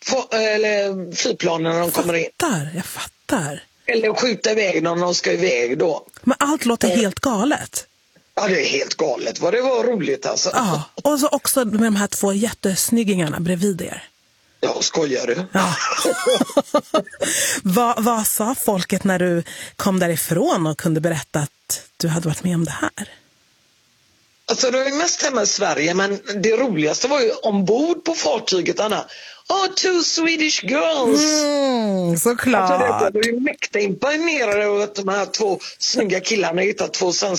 eller flygplanen när de kommer in. Jag fattar. Eller skjuta iväg när de ska iväg då. Men allt låter helt galet. Ja, det är helt galet. Vad det var roligt alltså. Ja, och så också med de här 2 jättesnyggingarna bredvid er. Ja, skojar du? Ja. Vad sa folket när du kom därifrån och kunde berätta att du hade varit med om det här? Alltså det var ju mest hemma i Sverige, men det roligaste var ju ombord på fartyget, Anna. 2 Swedish girls! Såklart. Alltså det var ju mäkta imponerade över att de här 2 snygga killarna hittat 2 svenska